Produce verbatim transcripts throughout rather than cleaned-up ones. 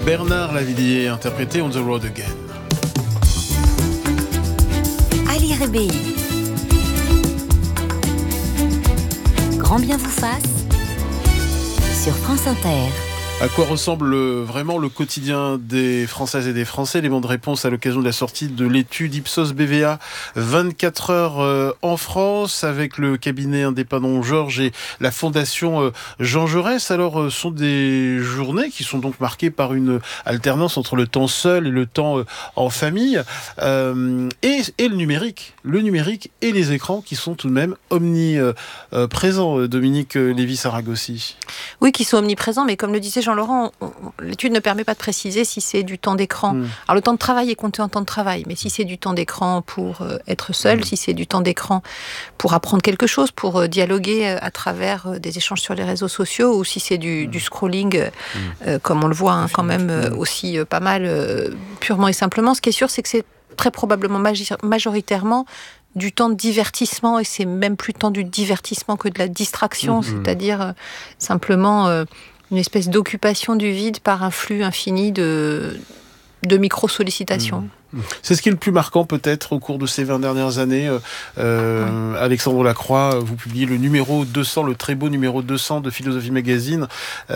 Bernard Lavilliers, interprété On the Road Again. Ali Rebéi. Grand bien vous fasse sur France Inter. À quoi ressemble vraiment le quotidien des Françaises et des Français? Élément de réponse à l'occasion de la sortie de l'étude Ipsos B V A vingt-quatre heures en France avec le cabinet indépendant Georges et la fondation Jean Jaurès. Alors, ce sont des journées qui sont donc marquées par une alternance entre le temps seul et le temps en famille euh, et, et le numérique. Le numérique et les écrans qui sont tout de même omniprésents, Dominique Lévy-Saragosi. Oui, qui sont omniprésents, mais comme le disait Jean-Laurent, on, on, l'étude ne permet pas de préciser si c'est du temps d'écran. Mmh. Alors le temps de travail est compté en temps de travail, mais si c'est du temps d'écran pour euh, être seul, mmh. si c'est du temps d'écran pour apprendre quelque chose, pour euh, dialoguer euh, à travers euh, des échanges sur les réseaux sociaux, ou si c'est du, mmh. du scrolling, euh, mmh. euh, comme on le voit hein, quand même euh, aussi euh, pas mal, euh, purement et simplement. Ce qui est sûr, c'est que c'est très probablement majoritairement du temps de divertissement, et c'est même plus tant du divertissement que de la distraction, mmh. c'est-à-dire euh, simplement euh, une espèce d'occupation du vide par un flux infini de, de micro-sollicitations. Mmh. C'est ce qui est le plus marquant peut-être au cours de ces vingt dernières années. Euh, oui. Alexandre Lacroix, vous publiez le numéro deux cents, le très beau numéro deux cents de Philosophie Magazine.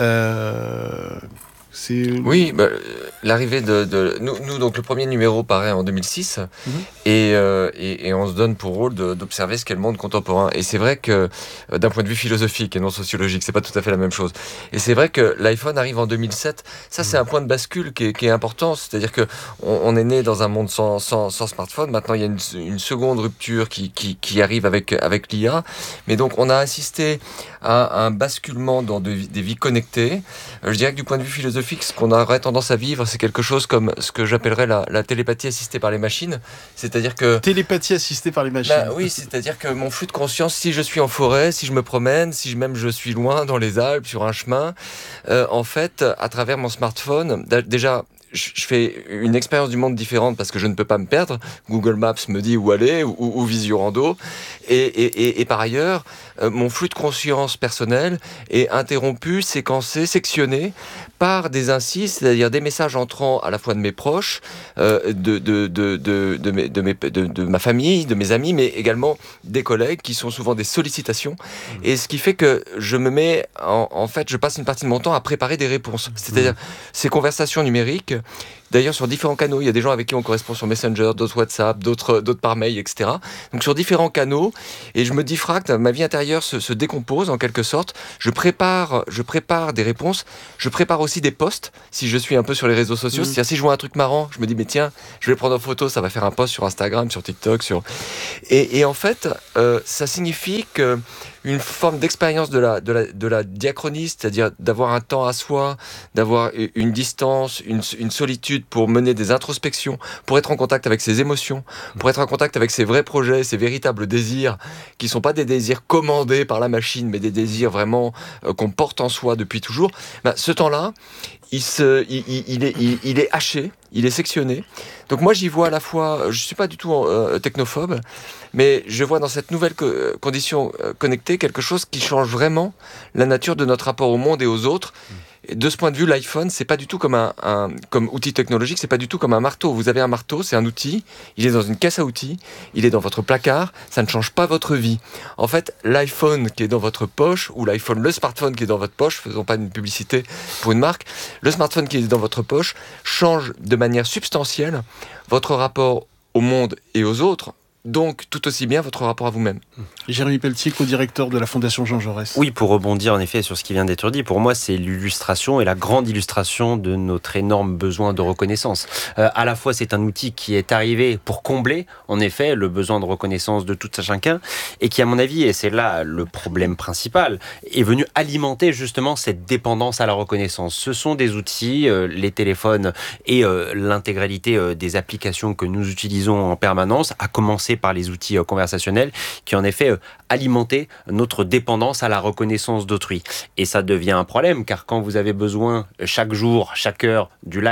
Euh, C'est... Oui, bah, l'arrivée de, de nous, nous, donc le premier numéro paraît en deux mille six mmh. et, euh, et, et on se donne pour rôle de, d'observer ce qu'est le monde contemporain. Et c'est vrai que d'un point de vue philosophique et non sociologique, c'est pas tout à fait la même chose. Et c'est vrai que l'iPhone arrive en deux mille sept. Ça, mmh. c'est un point de bascule qui est, qui est important. C'est-à-dire que on, on est né dans un monde sans, sans, sans smartphone. Maintenant, il y a une, une seconde rupture qui, qui, qui arrive avec, avec l'I A. Mais donc, on a assisté à un basculement dans de, des vies connectées. Je dirais que du point de vue philosophique, ce qu'on aurait tendance à vivre, c'est quelque chose comme ce que j'appellerais la, la télépathie assistée par les machines. C'est-à-dire que... Télépathie assistée par les machines. Bah, oui, c'est-à-dire que mon flux de conscience, si je suis en forêt, si je me promène, si même je suis loin dans les Alpes, sur un chemin, euh, en fait, à travers mon smartphone, déjà... je fais une expérience du monde différente parce que je ne peux pas me perdre. Google Maps me dit où aller, ou, ou Visiorando. Et, et, et, et par ailleurs, euh, mon flux de conscience personnel est interrompu, séquencé, sectionné par des incises, c'est-à-dire des messages entrant à la fois de mes proches, euh, de, de, de, de, de, mes, de, mes, de, de ma famille, de mes amis, mais également des collègues qui sont souvent des sollicitations. Mmh. Et ce qui fait que je me mets, en, en fait, je passe une partie de mon temps à préparer des réponses. C'est-à-dire mmh. ces conversations numériques. D'ailleurs, sur différents canaux, il y a des gens avec qui on correspond sur Messenger, d'autres WhatsApp, d'autres, d'autres par mail, et cetera. Donc sur différents canaux, et je me diffracte, ma vie intérieure se, se décompose en quelque sorte. Je prépare, je prépare des réponses, je prépare aussi des posts, si je suis un peu sur les réseaux sociaux. Mmh. C'est-à-dire, si je vois un truc marrant, je me dis, mais tiens, je vais le prendre en photo, ça va faire un post sur Instagram, sur TikTok, sur... Et, et en fait, euh, ça signifie que une forme d'expérience de la, de la, de la diachronie, c'est-à-dire d'avoir un temps à soi, d'avoir une distance, une, une solitude pour mener des introspections, pour être en contact avec ses émotions, pour être en contact avec ses vrais projets, ses véritables désirs, qui ne sont pas des désirs commandés par la machine, mais des désirs vraiment euh, qu'on porte en soi depuis toujours. Ben, ce temps-là, il, se, il, il, il, est, il, il est haché, il est sectionné. Donc moi, j'y vois à la fois, je ne suis pas du tout euh, technophobe, mais je vois dans cette nouvelle co- condition euh, connectée quelque chose qui change vraiment la nature de notre rapport au monde et aux autres. Et de ce point de vue, l'iPhone, c'est pas du tout comme un, un comme outil technologique, c'est pas du tout comme un marteau. Vous avez un marteau, c'est un outil, il est dans une caisse à outils, il est dans votre placard, ça ne change pas votre vie. En fait, l'iPhone qui est dans votre poche, ou l'iPhone, le smartphone qui est dans votre poche, faisons pas une publicité pour une marque, le smartphone qui est dans votre poche change de manière substantielle votre rapport au monde et aux autres, donc tout aussi bien votre rapport à vous-même. Jérémy Pelletier, co-directeur de la Fondation Jean Jaurès. Oui, pour rebondir en effet sur ce qui vient d'être dit, pour moi c'est l'illustration et la grande illustration de notre énorme besoin de reconnaissance. Euh, à la fois c'est un outil qui est arrivé pour combler en effet le besoin de reconnaissance de tout un chacun et qui à mon avis, et c'est là le problème principal, est venu alimenter justement cette dépendance à la reconnaissance. Ce sont des outils, euh, les téléphones et euh, l'intégralité euh, des applications que nous utilisons en permanence, à commencer par les outils euh, conversationnels qui en effet euh, alimenter notre dépendance à la reconnaissance d'autrui. Et ça devient un problème, car quand vous avez besoin chaque jour, chaque heure, du like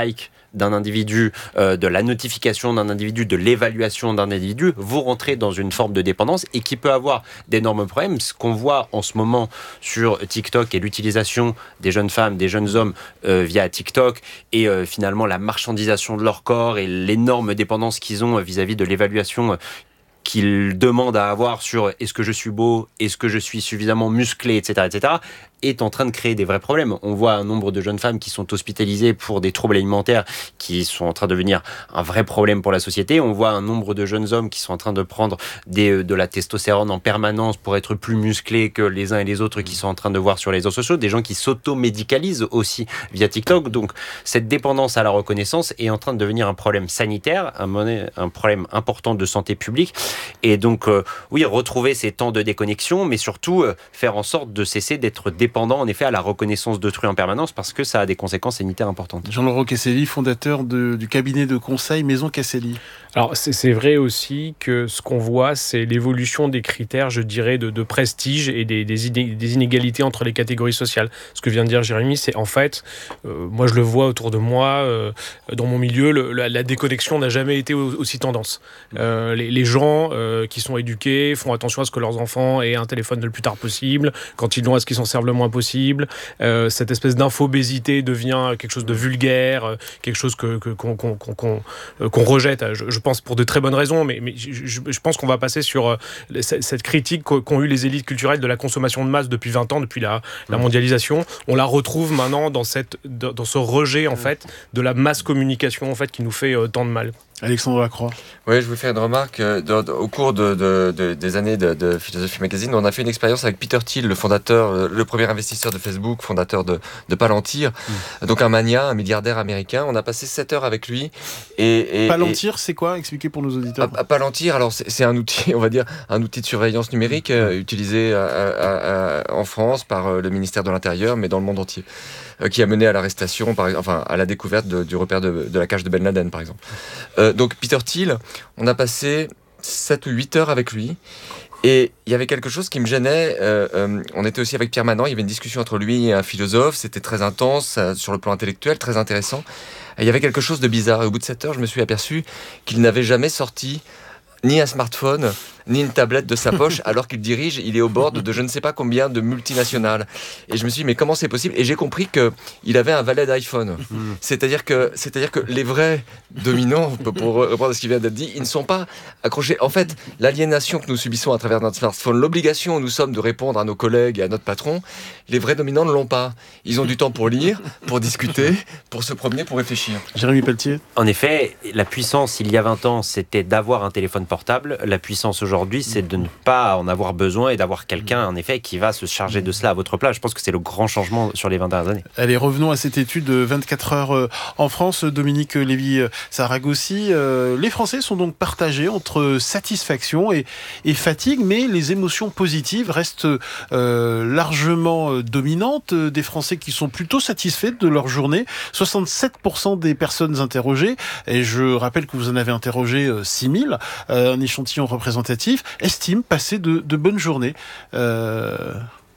d'un individu, euh, de la notification d'un individu, de l'évaluation d'un individu, vous rentrez dans une forme de dépendance et qui peut avoir d'énormes problèmes. Ce qu'on voit en ce moment sur TikTok et l'utilisation des jeunes femmes, des jeunes hommes euh, via TikTok et euh, finalement la marchandisation de leur corps et l'énorme dépendance qu'ils ont vis-à-vis de l'évaluation euh, qu'ils demandent à avoir sur est-ce que je suis beau, est-ce que je suis suffisamment musclé, et cetera, et cetera, est en train de créer des vrais problèmes. On voit un nombre de jeunes femmes qui sont hospitalisées pour des troubles alimentaires qui sont en train de devenir un vrai problème pour la société. On voit un nombre de jeunes hommes qui sont en train de prendre des, de la testostérone en permanence pour être plus musclés que les uns et les autres qui sont en train de voir sur les réseaux sociaux. Des gens qui s'auto-médicalisent aussi via TikTok. Donc, cette dépendance à la reconnaissance est en train de devenir un problème sanitaire, un, un problème important de santé publique. Et donc, euh, oui, retrouver ces temps de déconnexion, mais surtout euh, faire en sorte de cesser d'être dépendant dépendant en effet à la reconnaissance d'autrui en permanence parce que ça a des conséquences sanitaires importantes. Jean-Laurent Casselli, fondateur de, du cabinet de conseil Maison Casselli. Alors c'est, c'est vrai aussi que ce qu'on voit, c'est l'évolution des critères, je dirais, de, de prestige et des, des, des inégalités entre les catégories sociales. Ce que vient de dire Jérémy, c'est en fait, euh, moi je le vois autour de moi, euh, dans mon milieu, le, la, la déconnexion n'a jamais été aussi tendance. Euh, les, les gens euh, qui sont éduqués font attention à ce que leurs enfants aient un téléphone le plus tard possible, quand ils l'ont, à ce qu'ils s'en servent le moins possible. Euh, cette espèce d'infobésité devient quelque chose de vulgaire, quelque chose que, que, qu'on, qu'on, qu'on, qu'on rejette. Je, je pense pour de très bonnes raisons, mais, mais je, je pense qu'on va passer sur cette critique qu'ont eu les élites culturelles de la consommation de masse depuis vingt ans, depuis la, la mondialisation. On la retrouve maintenant dans, cette, dans ce rejet en fait, de la masse communication en fait, qui nous fait tant de mal. Alexandre Lacroix. Oui, je voulais faire une remarque. De, de, au cours de, de, de, des années de, de Philosophie Magazine, on a fait une expérience avec Peter Thiel, le fondateur, le premier investisseur de Facebook, fondateur de, de Palantir, mmh. donc un mania, un milliardaire américain. On a passé sept heures avec lui. Et, et, Palantir, et, c'est quoi ? Expliquez pour nos auditeurs. À, à Palantir, alors c'est, c'est un outil, on va dire, un outil de surveillance numérique euh, utilisé à, à, à, en France par euh, le ministère de l'Intérieur, mais dans le monde entier, euh, qui a mené à l'arrestation, par, enfin à la découverte de, du repère de, de la cage de Ben Laden, par exemple. Euh, donc Peter Thiel, on a passé sept ou huit heures avec lui. Et il y avait quelque chose qui me gênait. Euh, euh, on était aussi avec Pierre Manant. Il y avait une discussion entre lui et un philosophe. C'était très intense euh, sur le plan intellectuel, très intéressant. Et il y avait quelque chose de bizarre. Et au bout de sept heures, je me suis aperçu qu'il n'avait jamais sorti ni un smartphone, ni une tablette de sa poche, alors qu'il dirige, il est au bord de je ne sais pas combien de multinationales. Et je me suis dit, mais comment c'est possible ? Et j'ai compris qu'il avait un valet d'iPhone. C'est-à-dire que, c'est-à-dire que les vrais dominants, pour reprendre ce qui vient d'être dit, ils ne sont pas accrochés. En fait, l'aliénation que nous subissons à travers notre smartphone, l'obligation où nous sommes de répondre à nos collègues et à notre patron, les vrais dominants ne l'ont pas. Ils ont du temps pour lire, pour discuter, pour se promener, pour réfléchir. Jérémy Pelletier. En effet, la puissance, il y a vingt ans, c'était d'avoir un téléphone portable. La puissance aujourd'hui, c'est de ne pas en avoir besoin et d'avoir quelqu'un, en effet, qui va se charger de cela à votre place. Je pense que c'est le grand changement sur les vingt dernières années. Allez, revenons à cette étude de vingt-quatre heures en France. Dominique Lévy-Saragosi, les Français sont donc partagés entre satisfaction et, et fatigue, mais les émotions positives restent euh, largement dominantes. Des Français qui sont plutôt satisfaits de leur journée. soixante-sept pour cent des personnes interrogées, et je rappelle que vous en avez interrogé six mille, euh, un échantillon représentatif, estiment passer de, de bonnes journées. Euh...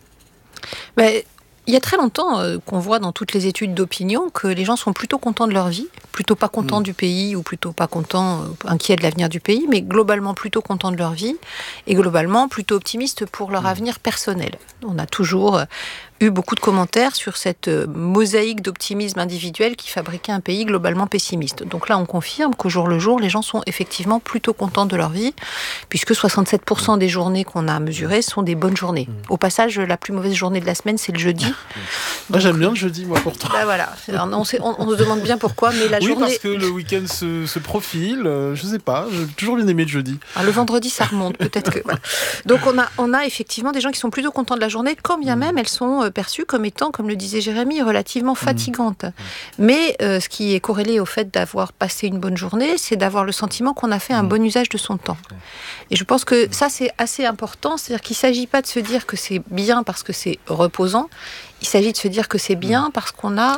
Mais il y a très longtemps euh, qu'on voit dans toutes les études d'opinion que les gens sont plutôt contents de leur vie, plutôt pas contents mmh. du pays ou plutôt pas contents, euh, inquiets de l'avenir du pays, mais globalement plutôt contents de leur vie et globalement plutôt optimistes pour leur mmh. avenir personnel. On a toujours euh, eu beaucoup de commentaires sur cette euh, mosaïque d'optimisme individuel qui fabriquait un pays globalement pessimiste. Donc là, on confirme qu'au jour le jour, les gens sont effectivement plutôt contents de leur vie, puisque soixante-sept pour cent des journées qu'on a mesurées sont des bonnes journées. Au passage, la plus mauvaise journée de la semaine, c'est le jeudi. Moi, j'aime bien le jeudi, moi, pourtant. Bah voilà. Alors, on, on, on se demande bien pourquoi, mais la oui, journée... parce que le week-end se, se profile, euh, je sais pas, j'ai toujours bien aimé le jeudi. Alors, le vendredi, ça remonte, peut-être que... Voilà. Donc, on a, on a effectivement des gens qui sont plutôt contents de la journée, quand bien même elles sont perçues comme étant, comme le disait Jérémy, relativement fatigantes. Mmh. Mais euh, ce qui est corrélé au fait d'avoir passé une bonne journée, c'est d'avoir le sentiment qu'on a fait un mmh. bon usage de son temps. Et je pense que ça, c'est assez important, c'est-à-dire qu'il ne s'agit pas de se dire que c'est bien parce que c'est reposant, il s'agit de se dire que c'est bien parce qu'on a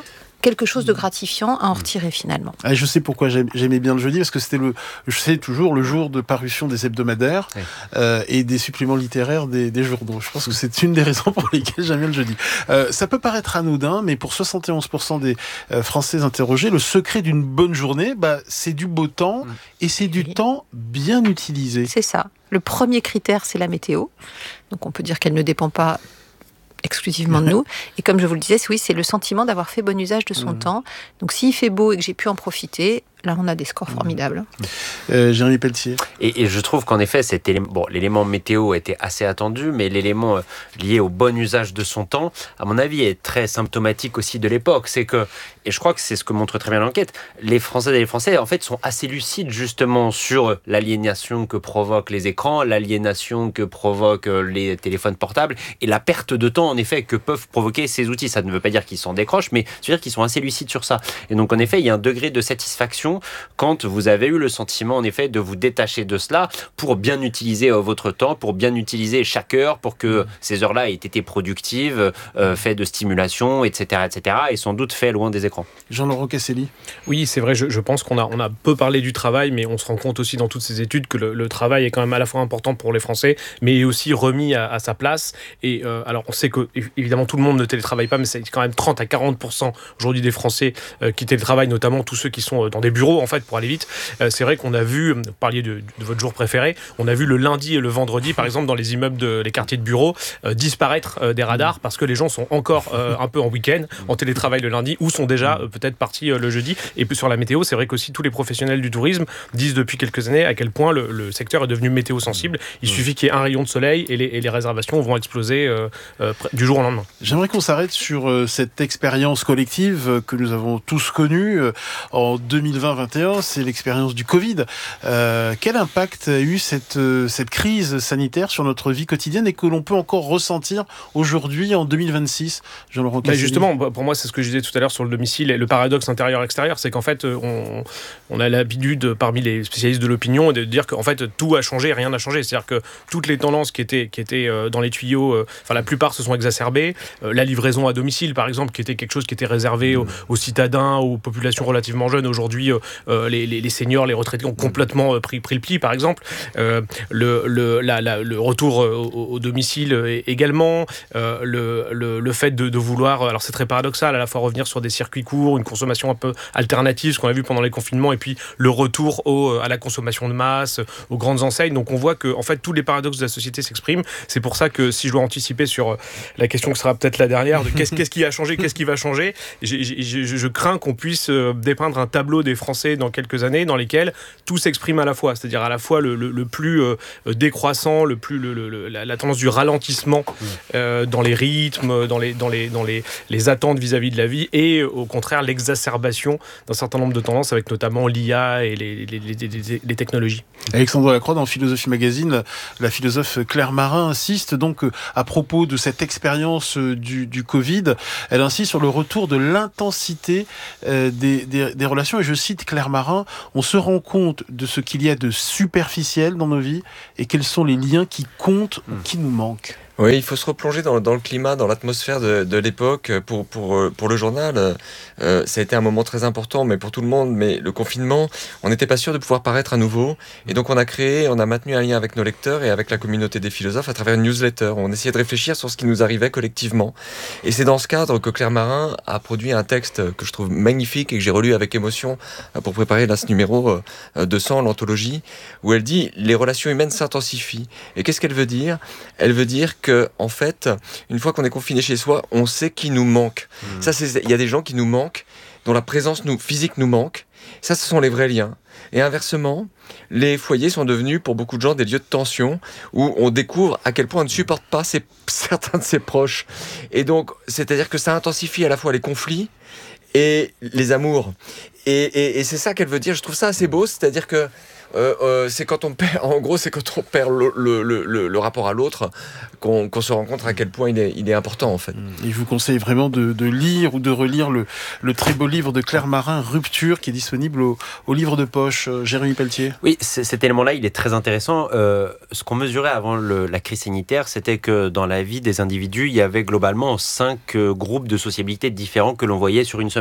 quelque chose de gratifiant à en retirer finalement. Ah, je sais pourquoi j'aimais bien le jeudi, parce que c'était le, je sais toujours le jour de parution des hebdomadaires oui. euh, et des suppléments littéraires des, des journaux. Je pense que c'est une des raisons pour lesquelles j'aime bien le jeudi. Euh, ça peut paraître anodin, mais pour soixante et onze pour cent des euh, Français interrogés, le secret d'une bonne journée, bah, c'est du beau temps mmh. et c'est du oui. temps bien utilisé. C'est ça. Le premier critère, c'est la météo. Donc on peut dire qu'elle ne dépend pas exclusivement de nous. Et comme je vous le disais, oui, c'est le sentiment d'avoir fait bon usage de son mmh. temps. Donc s'il fait beau et que j'ai pu en profiter, là, on a des scores formidables. Euh, Jérémy Pelletier. Et, et je trouve qu'en effet, cet élément, bon, l'élément météo était assez attendu, mais l'élément euh, lié au bon usage de son temps, à mon avis, est très symptomatique aussi de l'époque. C'est que, et je crois que c'est ce que montre très bien l'enquête, les Françaises et les Français, en fait, sont assez lucides justement sur l'aliénation que provoquent les écrans, l'aliénation que provoquent les téléphones portables et la perte de temps, en effet, que peuvent provoquer ces outils. Ça ne veut pas dire qu'ils s'en décrochent, mais ça veut dire qu'ils sont assez lucides sur ça. Et donc, en effet, il y a un degré de satisfaction quand vous avez eu le sentiment, en effet, de vous détacher de cela pour bien utiliser euh, votre temps, pour bien utiliser chaque heure, pour que ces heures-là aient été productives, euh, fait de stimulation, et cetera, et cetera, et sans doute fait loin des écrans. Jean-Laurent Casselli. Oui, c'est vrai, je, je pense qu'on a, on a peu parlé du travail, mais on se rend compte aussi dans toutes ces études que le, le travail est quand même à la fois important pour les Français, mais est aussi remis à, à sa place. Et euh, alors, on sait que, évidemment, tout le monde ne télétravaille pas, mais c'est quand même trente à quarante pour cent aujourd'hui des Français euh, qui télétravaillent, notamment tous ceux qui sont dans des bureaux, en fait, pour aller vite. Euh, c'est vrai qu'on a vu, vous parliez de, de votre jour préféré, on a vu le lundi et le vendredi, par exemple, dans les immeubles, de, les quartiers de bureaux, euh, disparaître euh, des radars parce que les gens sont encore euh, un peu en week-end, en télétravail le lundi, ou sont déjà euh, peut-être partis euh, le jeudi. Et puis sur la météo, c'est vrai qu'aussi tous les professionnels du tourisme disent depuis quelques années à quel point le, le secteur est devenu météo sensible. Il suffit qu'il y ait un rayon de soleil et les, et les réservations vont exploser euh, euh, du jour au lendemain. J'aimerais qu'on s'arrête sur euh, cette expérience collective euh, que nous avons tous connue euh, en deux mille vingt vingt et un, c'est l'expérience du Covid. Euh, quel impact a eu cette, euh, cette crise sanitaire sur notre vie quotidienne et que l'on peut encore ressentir aujourd'hui en deux mille vingt-six, Jean-Laurent Casselli? Justement, pour moi, c'est ce que je disais tout à l'heure sur le domicile et le paradoxe intérieur-extérieur, c'est qu'en fait, on, on a l'habitude, parmi les spécialistes de l'opinion, de dire qu'en fait, tout a changé, rien n'a changé. C'est-à-dire que toutes les tendances qui étaient, qui étaient dans les tuyaux, euh, enfin la plupart se sont exacerbées. Euh, la livraison à domicile, par exemple, qui était quelque chose qui était réservé aux, aux citadins, aux populations relativement jeunes. Aujourd'hui, euh, les, les, les seniors, les retraités ont complètement pris, pris le pli, par exemple. Euh, le, le, la, la, le retour au, au domicile également. Euh, le, le, le fait de, de vouloir, alors c'est très paradoxal, à la fois revenir sur des circuits courts, une consommation un peu alternative, ce qu'on a vu pendant les confinements, et puis le retour au, à la consommation de masse, aux grandes enseignes. Donc on voit que en fait, tous les paradoxes de la société s'expriment. C'est pour ça que si je dois anticiper sur la question qui sera peut-être la dernière, de qu'est-ce, qu'est-ce qui a changé, qu'est-ce qui va changer, j'ai, j'ai, je, je crains qu'on puisse dépeindre un tableau des Français dans quelques années dans lesquels tout s'exprime à la fois, c'est-à-dire à la fois le, le, le plus euh, décroissant, le plus, le, le, la, la tendance du ralentissement euh, dans les rythmes, dans les, dans les, dans les, les attentes vis-à-vis de la vie, et au contraire l'exacerbation d'un certain nombre de tendances avec notamment l'I A et les, les, les, les, les technologies. Alexandre Lacroix, dans Philosophie Magazine, la philosophe Claire Marin insiste donc à propos de cette expérience du, du Covid, elle insiste sur le retour de l'intensité euh, des, des, des relations, et je cite Claire Marin: on se rend compte de ce qu'il y a de superficiel dans nos vies et quels sont les liens qui comptent ou qui nous manquent. Oui, il faut se replonger dans, dans le climat, dans l'atmosphère de, de l'époque. Pour, pour, pour le journal, euh, ça a été un moment très important, mais pour tout le monde. Mais le confinement, on n'était pas sûr de pouvoir paraître à nouveau. Et donc on a créé, on a maintenu un lien avec nos lecteurs et avec la communauté des philosophes à travers une newsletter. On essayait de réfléchir sur ce qui nous arrivait collectivement. Et c'est dans ce cadre que Claire Marin a produit un texte que je trouve magnifique et que j'ai relu avec émotion pour préparer là, ce numéro deux cents, l'anthologie, où elle dit « Les relations humaines s'intensifient ». Et qu'est-ce qu'elle veut dire ? Elle veut dire que, en fait, une fois qu'on est confiné chez soi, on sait qui nous manque. Mmh. Ça, c'est, il y a des gens qui nous manquent, dont la présence nous, physique nous manque. Ça, ce sont les vrais liens. Et inversement, les foyers sont devenus, pour beaucoup de gens, des lieux de tension où on découvre à quel point on ne supporte pas ses, certains de ses proches. Et donc, c'est-à-dire que ça intensifie à la fois les conflits et les amours. Et, et, et c'est ça qu'elle veut dire. Je trouve ça assez beau, c'est-à-dire que Euh, euh, c'est quand on perd, en gros, c'est quand on perd le, le, le, le rapport à l'autre qu'on, qu'on se rend compte à quel point il est, il est important, en fait. Et je vous conseille vraiment de, de lire ou de relire le, le très beau livre de Claire Marin, Rupture, qui est disponible au, au livre de poche. Jérémy Pelletier. Oui, cet élément-là, il est très intéressant. Euh, ce qu'on mesurait avant le, la crise sanitaire, c'était que dans la vie des individus, il y avait globalement cinq euh, groupes de sociabilité différents que l'on voyait sur une semaine.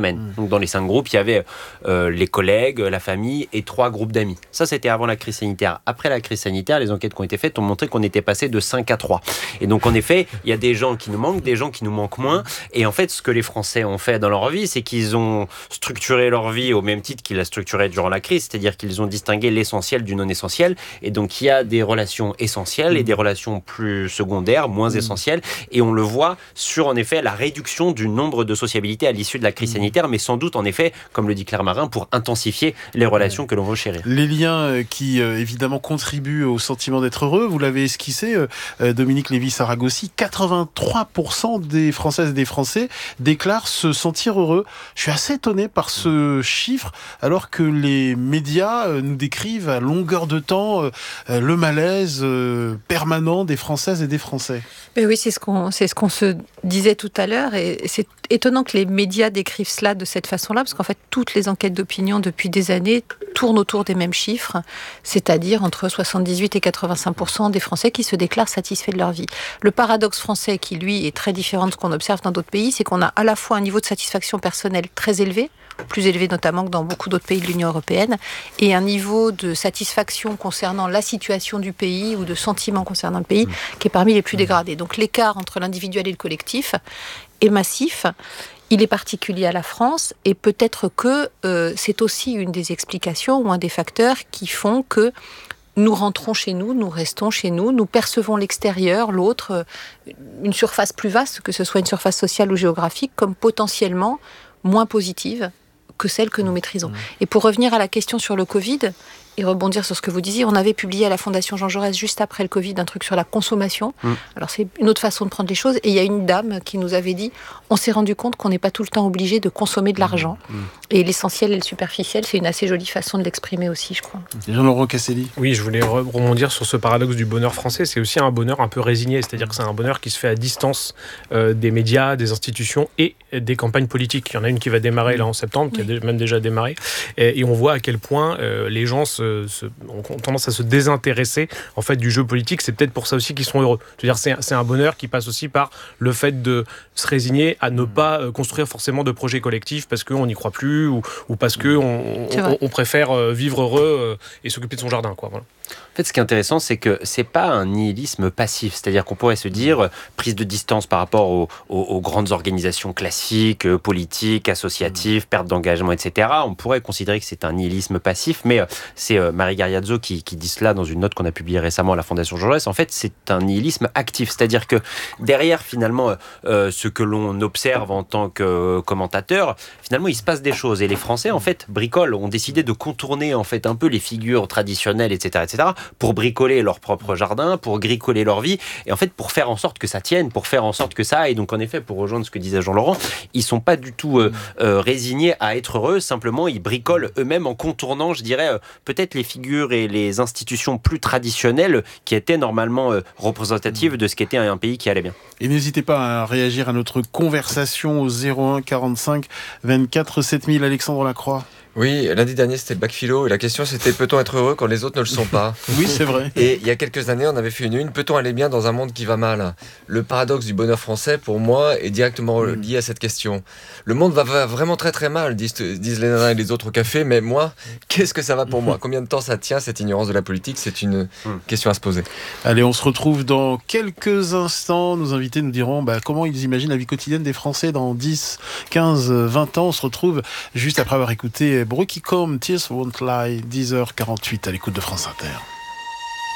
semaine. Mmh. Donc dans les cinq groupes, il y avait euh, les collègues, la famille et trois groupes d'amis. Ça, c'était avant la crise sanitaire. Après la crise sanitaire, les enquêtes qui ont été faites ont montré qu'on était passé de cinq à trois. Et donc, en effet, il y a des gens qui nous manquent, des gens qui nous manquent moins. Et en fait, ce que les Français ont fait dans leur vie, c'est qu'ils ont structuré leur vie au même titre qu'ils la structuraient durant la crise. C'est-à-dire qu'ils ont distingué l'essentiel du non essentiel. Et donc, il y a des relations essentielles et des relations plus secondaires, moins essentielles. Et on le voit sur, en effet, la réduction du nombre de sociabilités à l'issue de la crise sanitaire, mais sans doute, en effet, comme le dit Claire Marin, pour intensifier les relations que l'on veut chérir. Les liens qui, euh, évidemment, contribuent au sentiment d'être heureux, vous l'avez esquissé, euh, Dominique Lévy-Saragosi, quatre-vingt-trois pour cent des Françaises et des Français déclarent se sentir heureux. Je suis assez étonné par ce chiffre, alors que les médias euh, nous décrivent à longueur de temps euh, le malaise euh, permanent des Françaises et des Français. Mais oui, c'est ce qu'on, c'est ce qu'on se disait tout à l'heure, et c'est étonnant que les médias décrivent cela de cette façon-là, parce qu'en fait, toutes les enquêtes d'opinion depuis des années tournent autour des mêmes chiffres, c'est-à-dire entre soixante-dix-huit et quatre-vingt-cinq pour cent des Français qui se déclarent satisfaits de leur vie. Le paradoxe français, qui lui est très différent de ce qu'on observe dans d'autres pays, c'est qu'on a à la fois un niveau de satisfaction personnelle très élevé, plus élevé notamment que dans beaucoup d'autres pays de l'Union européenne, et un niveau de satisfaction concernant la situation du pays ou de sentiment concernant le pays qui est parmi les plus dégradés. Donc l'écart entre l'individuel et le collectif est massif. Il est particulier à la France, et peut-être que euh, c'est aussi une des explications ou un des facteurs qui font que nous rentrons chez nous, nous restons chez nous, nous percevons l'extérieur, l'autre, une surface plus vaste, que ce soit une surface sociale ou géographique, comme potentiellement moins positive que celle que nous maîtrisons. Mmh. Et pour revenir à la question sur le Covid, et rebondir sur ce que vous disiez, on avait publié à la Fondation Jean Jaurès, juste après le Covid, un truc sur la consommation. Mmh. Alors c'est une autre façon de prendre les choses. Et il y a une dame qui nous avait dit, on s'est rendu compte qu'on n'est pas tout le temps obligé de consommer de l'argent. Mmh. Et l'essentiel et le superficiel, c'est une assez jolie façon de l'exprimer aussi, je crois. Jean-Laurent Casselli. Oui, je voulais rebondir sur ce paradoxe du bonheur français. C'est aussi un bonheur un peu résigné, c'est-à-dire que c'est un bonheur qui se fait à distance euh, des médias, des institutions et des campagnes politiques. Il y en a une qui va démarrer là en septembre, qui oui. a même déjà démarré. Et, et on voit à quel point euh, les gens se, se, ont tendance à se désintéresser en fait, du jeu politique. C'est peut-être pour ça aussi qu'ils sont heureux. Je veux dire, c'est, c'est un bonheur qui passe aussi par le fait de se résigner à ne pas euh, construire forcément de projets collectifs parce qu'on n'y croit plus ou, ou parce qu'on on, on, on préfère vivre heureux euh, et s'occuper de son jardin. Quoi, voilà. En fait, ce qui est intéressant, c'est que c'est pas un nihilisme passif. C'est-à-dire qu'on pourrait se dire, prise de distance par rapport aux, aux, aux grandes organisations classiques, politiques, associatives, perte d'engagement, et cetera. On pourrait considérer que c'est un nihilisme passif, mais c'est Marie Gariazzo qui, qui dit cela dans une note qu'on a publiée récemment à la Fondation Jean Jaurès. En fait, c'est un nihilisme actif. C'est-à-dire que derrière, finalement, euh, ce que l'on observe en tant que commentateur, finalement, il se passe des choses. Et les Français, en fait, bricolent, ont décidé de contourner, en fait, un peu les figures traditionnelles, et cetera, et cetera, pour bricoler leur propre jardin, pour gricoler leur vie, et en fait pour faire en sorte que ça tienne, pour faire en sorte que ça aille. Donc en effet, pour rejoindre ce que disait Jean-Laurent, ils sont pas du tout euh, euh, résignés à être heureux, simplement ils bricolent eux-mêmes en contournant, je dirais, euh, peut-être les figures et les institutions plus traditionnelles qui étaient normalement euh, représentatives de ce qu'était un pays qui allait bien. Et n'hésitez pas à réagir à notre conversation au zéro un quarante-cinq vingt-quatre sept mille. Alexandre Lacroix. Oui, lundi dernier, c'était le bac philo, et la question, c'était peut-on être heureux quand les autres ne le sont pas? Oui, c'est vrai. Et il y a quelques années, on avait fait une une, peut-on aller bien dans un monde qui va mal? Le paradoxe du bonheur français, pour moi, est directement lié à cette question. Le monde va, va vraiment très très mal, disent, disent les nanas et les autres au café, mais moi, qu'est-ce que ça va pour moi? Combien de temps ça tient, cette ignorance de la politique? C'est une question à se poser. Allez, on se retrouve dans quelques instants. Nos invités nous diront bah, comment ils imaginent la vie quotidienne des Français dans dix, quinze, vingt ans. On se retrouve juste après avoir écouté Brookie Combe, Tears Won't Lie, dix heures quarante-huit à l'écoute de France Inter.